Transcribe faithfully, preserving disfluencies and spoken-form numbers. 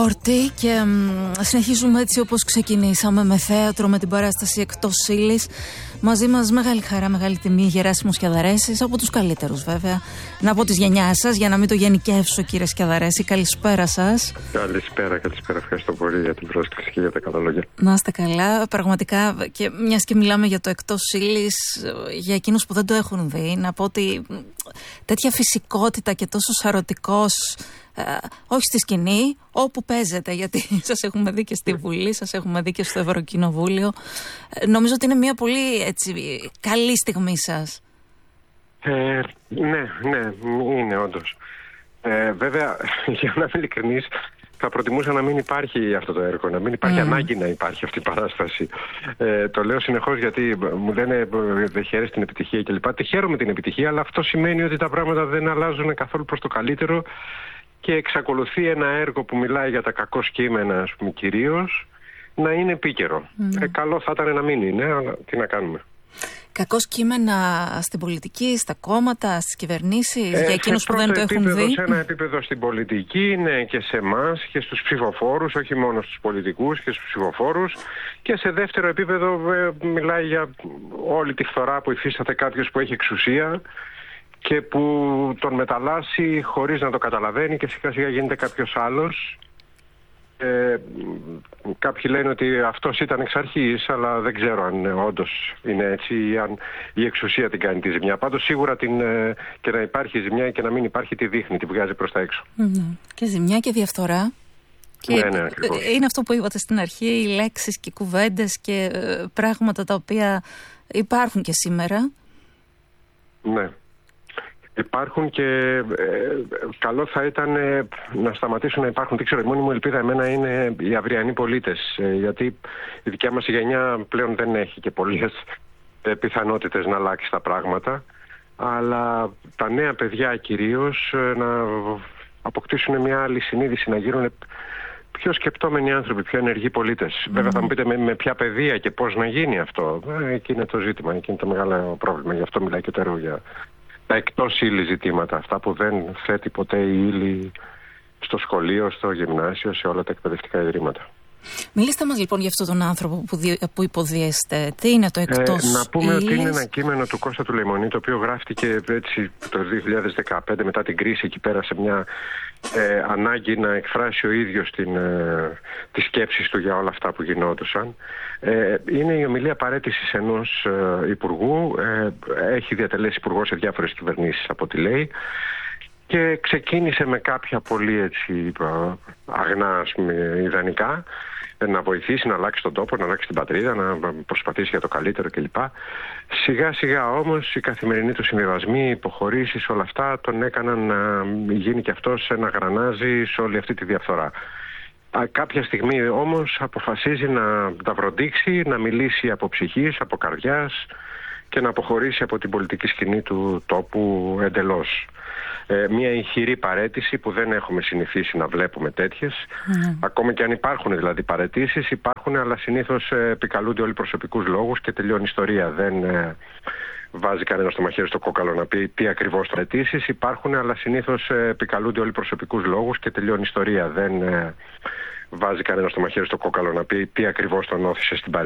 Ορτή και μ, συνεχίζουμε έτσι όπως ξεκινήσαμε, με θέατρο, με την παράσταση Εκτός Ύλης. Μαζί μας μεγάλη χαρά, μεγάλη τιμή, Γεράσιμος Σκιαδαρέσης, από τους καλύτερους βέβαια. Να πω της γενιάς σας, για να μην το γενικεύσω, κύριε Σκιαδαρέση. Καλησπέρα σας. Καλησπέρα, καλησπέρα. Ευχαριστώ πολύ για την πρόσκληση και για τα καλά λόγια. Να είστε καλά. Πραγματικά, και μιας και μιλάμε για το Εκτός Ύλης, για εκείνους που δεν το έχουν δει, να πω ότι τέτοια φυσικότητα και τόσο σαρωτικός, ε, όχι στη σκηνή, όπου παίζετε, γιατί σας έχουμε δει και στη Βουλή, σας έχουμε δει και στο Ευρωκοινοβούλιο. Ε, νομίζω ότι είναι μια πολύ έτσι, καλή στιγμή σας. Ε, ναι, ναι, είναι όντως. Ε, βέβαια, για να είμαι ειλικρινής, θα προτιμούσα να μην υπάρχει αυτό το έργο, να μην υπάρχει mm. ανάγκη να υπάρχει αυτή η παράσταση. Ε, το λέω συνεχώς γιατί μου λένε δεν χαίρεσαι την επιτυχία κλπ. Τη χαίρομαι την επιτυχία, αλλά αυτό σημαίνει ότι τα πράγματα δεν αλλάζουν καθόλου προς το καλύτερο και εξακολουθεί ένα έργο που μιλάει για τα κακό κείμενα, ας πούμε, κυρίως, να είναι επίκαιρο. Mm. Ε, καλό θα ήταν να μην είναι, αλλά τι να κάνουμε. Κακώς κείμενα στην πολιτική, στα κόμματα, στις κυβερνήσεις, ε, για εκείνους που δεν το έχουν επίπεδο, δει. Σε ένα επίπεδο στην πολιτική, ναι, και σε εμάς και στους ψηφοφόρους, όχι μόνο στους πολιτικούς και στους ψηφοφόρους. Και σε δεύτερο επίπεδο ε, μιλάει για όλη τη φθορά που υφίσταται κάποιος που έχει εξουσία και που τον μεταλλάσσει χωρίς να το καταλαβαίνει και σιγά σιγά γίνεται κάποιος άλλος. Ε, κάποιοι λένε ότι αυτός ήταν εξ αρχής, αλλά δεν ξέρω αν όντως είναι έτσι ή αν η εξουσία την κάνει τη ζημιά. Πάντως σίγουρα την, ε, και να υπάρχει ζημιά και να μην υπάρχει τη δείχνει, τη βγάζει προς τα έξω. Mm-hmm. Και ζημιά και διαφθορά. Και ναι, ναι, ακριβώς. Είναι αυτό που είπατε στην αρχή, οι λέξεις και οι κουβέντες και ε, πράγματα τα οποία υπάρχουν και σήμερα. Ναι. Υπάρχουν και ε, καλό θα ήταν ε, να σταματήσουν να υπάρχουν. Δεν ξέρω, η μόνη μου ελπίδα εμένα είναι οι αυριανοί πολίτες. Ε, γιατί η δικιά μας γενιά πλέον δεν έχει και πολλές ε, πιθανότητες να αλλάξει τα πράγματα. Αλλά τα νέα παιδιά κυρίως ε, να αποκτήσουν μια άλλη συνείδηση, να γίνουν πιο σκεπτόμενοι άνθρωποι, πιο ενεργοί πολίτες. Mm. Βέβαια θα μου πείτε με, με ποια παιδεία και πώς να γίνει αυτό. Ε, εκεί είναι το ζήτημα, εκεί είναι το μεγάλο πρόβλημα. Γι' αυτό μιλάει και το έργο για τα εκτός ύλη ζητήματα, αυτά που δεν θέτει ποτέ η ύλη στο σχολείο, στο γυμνάσιο, σε όλα τα εκπαιδευτικά ιδρύματα. Μιλήστε μας λοιπόν για αυτόν τον άνθρωπο που, δι... που υποδίεστε. Τι είναι το εκτός ε, Να πούμε ύλης? Ότι είναι ένα κείμενο του Κώστα του Λεϊμονή, το οποίο γράφτηκε έτσι το δύο χιλιάδες δεκαπέντε μετά την κρίση. Εκεί πέρασε μια ε, ανάγκη να εκφράσει ο ίδιος την, ε, τις σκέψεις του για όλα αυτά που γινόντουσαν. Ε, είναι η ομιλία παραίτησης ενός ε, υπουργού. Ε, έχει διατελέσει υπουργό σε διάφορες κυβερνήσεις από ό,τι λέει. Και ξεκίνησε με κάποια πολύ έτσι, αγνά, ας πούμε, ιδανικά, να βοηθήσει να αλλάξει τον τόπο, να αλλάξει την πατρίδα, να προσπαθήσει για το καλύτερο κλπ. Σιγά σιγά όμως οι καθημερινοί του συμβιβασμοί, οι υποχωρήσεις, όλα αυτά τον έκαναν να γίνει και αυτός ένα γρανάζι σε όλη αυτή τη διαφθορά. Κάποια στιγμή όμως αποφασίζει να τα βροντίξει, να μιλήσει από ψυχής, από καρδιάς και να αποχωρήσει από την πολιτική σκηνή του τόπου εντελώς. Ε, μια ηχηρή παραίτηση που δεν έχουμε συνηθίσει να βλέπουμε τέτοιες. Mm. Ακόμα και αν υπάρχουν δηλαδή παραιτήσεις, υπάρχουν, αλλά συνήθως ε, επικαλούνται όλοι προσωπικούς λόγους και τελειώνει η ιστορία. Δεν ε, βάζει κανένας το μαχαίρι στο κόκαλο να πει τι ακριβώς παραιτήσεις. Υπάρχουν, αλλά συνήθως ε, επικαλούνται όλοι προσωπικούς λόγους και τελειώνει η ιστορία. Δεν ε, βάζει κανένας το μαχαίρι στο κόκαλο να πει τι ακριβώς τον όθησε στην παραίτηση.